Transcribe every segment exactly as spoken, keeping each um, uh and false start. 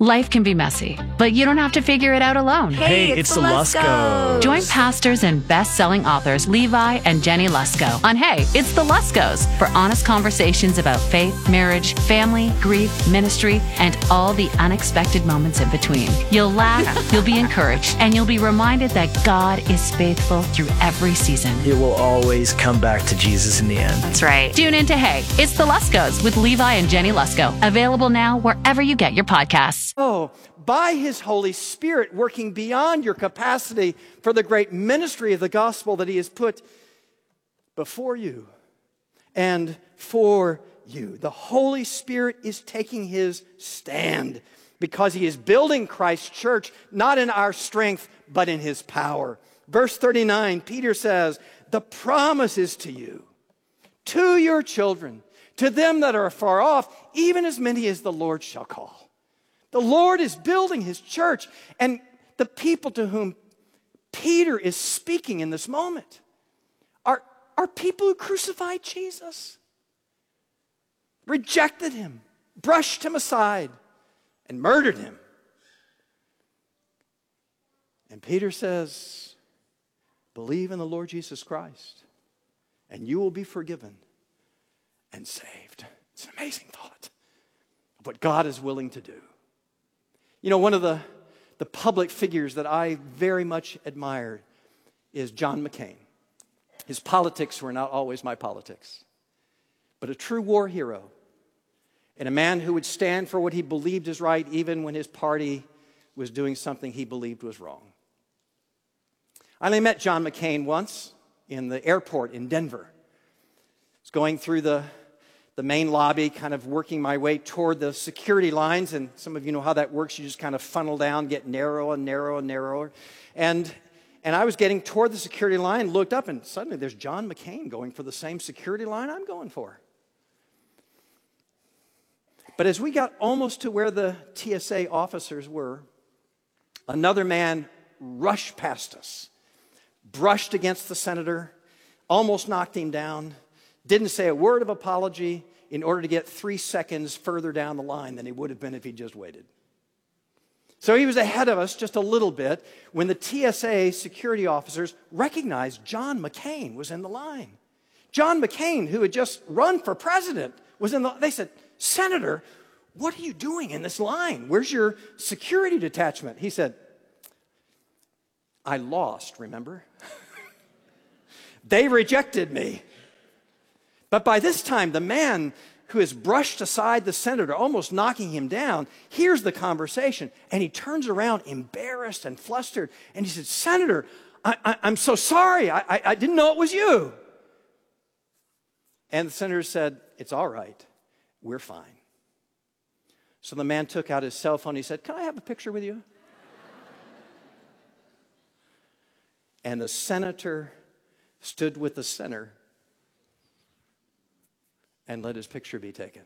Life can be messy, but you don't have to figure it out alone. Hey, Hey, it's, it's the the Luskos. Join pastors and best-selling authors Levi and Jenny Lusko on Hey, It's the Luskos for honest conversations about faith, marriage, family, grief, ministry, and all the unexpected moments in between. You'll laugh, you'll be encouraged, and you'll be reminded that God is faithful through every season. It will always come back to Jesus in the end. That's right. Tune in to Hey, It's the Luskos with Levi and Jenny Lusko. Available now wherever you get your podcasts. Oh, by his Holy Spirit working beyond your capacity for the great ministry of the gospel that he has put before you and for you. The Holy Spirit is taking his stand because he is building Christ's church, not in our strength, but in his power. Verse thirty-nine, Peter says, the promise is to you, to your children, to them that are far off, even as many as the Lord shall call. The Lord is building his church, and the people to whom Peter is speaking in this moment are, are people who crucified Jesus, rejected him, brushed him aside, and murdered him. And Peter says, believe in the Lord Jesus Christ, and you will be forgiven and saved. It's an amazing thought of what God is willing to do. You know, one of the, the public figures that I very much admired is John McCain. His politics were not always my politics, but a true war hero and a man who would stand for what he believed is right even when his party was doing something he believed was wrong. I only met John McCain once in the airport in Denver. I was going through the the main lobby, kind of working my way toward the security lines. And some of you know how that works. You just kind of funnel down, get narrow and narrow and narrower. And, and I was getting toward the security line, looked up, and suddenly there's John McCain going for the same security line I'm going for. But as we got almost to where the T S A officers were, another man rushed past us, brushed against the senator, almost knocked him down, didn't say a word of apology in order to get three seconds further down the line than he would have been if he just waited. So he was ahead of us just a little bit when the T S A security officers recognized John McCain was in the line. John McCain, who had just run for president, was in the, they said, Senator, what are you doing in this line? Where's your security detachment? He said, I lost, remember? They rejected me. But by this time, the man who has brushed aside the senator, almost knocking him down, hears the conversation, and he turns around embarrassed and flustered, and he said, Senator, I, I, I'm so sorry. I, I, I didn't know it was you. And the senator said, it's all right. We're fine. So the man took out his cell phone. He said, can I have a picture with you? And the senator stood with the center and let his picture be taken.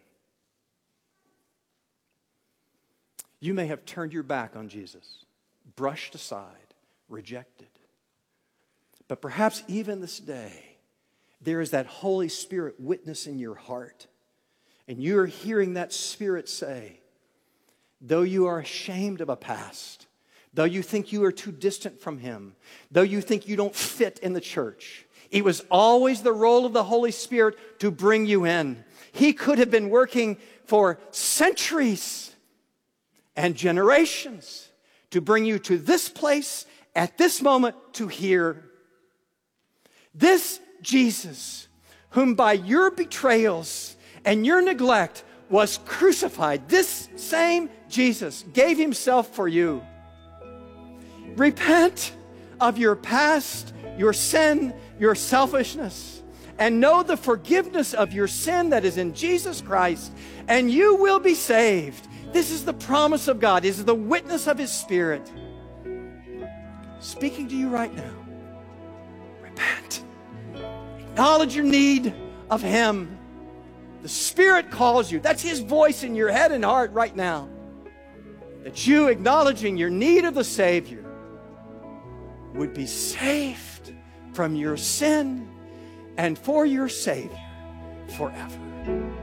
You may have turned your back on Jesus, brushed aside, rejected. But perhaps even this day, there is that Holy Spirit witness in your heart. And you are hearing that Spirit say, though you are ashamed of a past, though you think you are too distant from Him, though you think you don't fit in the church, it was always the role of the Holy Spirit to bring you in. He could have been working for centuries and generations to bring you to this place at this moment to hear. This Jesus, whom by your betrayals and your neglect was crucified, this same Jesus gave Himself for you. Repent of your past, your sin, your selfishness, and know the forgiveness of your sin that is in Jesus Christ, and you will be saved. This is the promise of God. This is the witness of His Spirit speaking to you right now. Repent. Acknowledge your need of Him. The Spirit calls you. That's His voice in your head and heart right now. That you, acknowledging your need of the Savior, would be saved from your sin and for your Savior forever.